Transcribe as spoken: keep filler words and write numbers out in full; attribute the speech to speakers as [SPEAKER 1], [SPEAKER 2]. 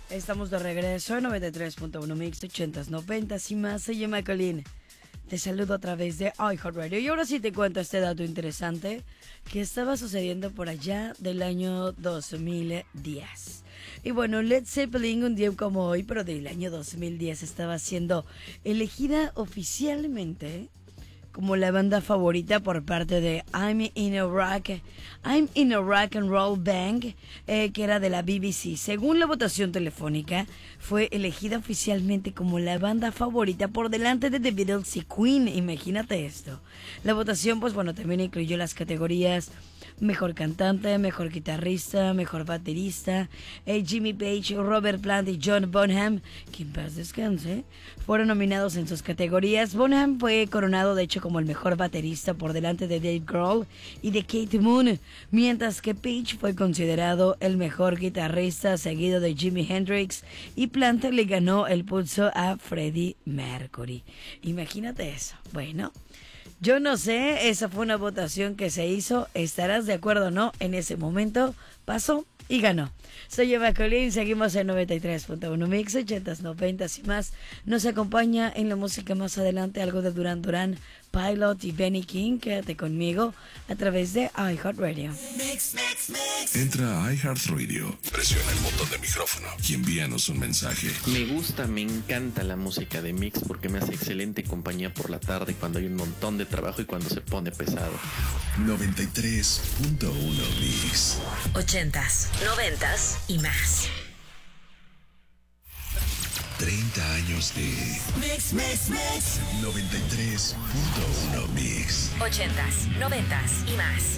[SPEAKER 1] Estamos de regreso en noventa y tres punto uno Mix, ochentas, noventas y más. Soy Emma Colín. Te saludo a través de iHeartRadio. Y ahora sí te cuento este dato interesante que estaba sucediendo por allá del año dos mil diez. Y bueno, Led Zeppelin, un día como hoy, pero del año dos mil diez, estaba siendo elegida oficialmente como la banda favorita por parte de I'm in a Rock, I'm in a Rock and Roll Band, eh, que era de la B B C. Según la votación telefónica, fue elegida oficialmente como la banda favorita por delante de The Beatles y Queen. Imagínate esto. La votación, pues bueno, también incluyó las categorías mejor cantante, mejor guitarrista, mejor baterista. eh, Jimmy Page, Robert Plant y John Bonham, que en paz descanse, fueron nominados en sus categorías. Bonham fue coronado de hecho como el mejor baterista por delante de Dave Grohl y de Keith Moon, mientras que Page fue considerado el mejor guitarrista, seguido de Jimi Hendrix, y Plant le ganó el pulso a Freddie Mercury. Imagínate eso. Bueno, yo no sé, esa fue una votación que se hizo, estarás de acuerdo o no, en ese momento pasó y ganó. Soy Eva Colín, seguimos en noventa y tres punto uno Mix, ochentas, noventas y más. Nos acompaña en la música más adelante algo de Duran Duran, Pilot y Benny King. Quédate conmigo a través de iHeartRadio.
[SPEAKER 2] Mix, mix, mix. Entra a iHeartRadio, presiona el botón de micrófono y envíanos un mensaje.
[SPEAKER 3] Me gusta, me encanta la música de Mix porque me hace excelente compañía por la tarde cuando hay un montón de trabajo y cuando se pone pesado.
[SPEAKER 2] noventa y tres punto uno Mix.
[SPEAKER 4] Ochentas, noventas y más.
[SPEAKER 2] treinta años de Mix, Mix, Mix. noventa y tres punto uno Mix.
[SPEAKER 4] Ochentas, noventas y más.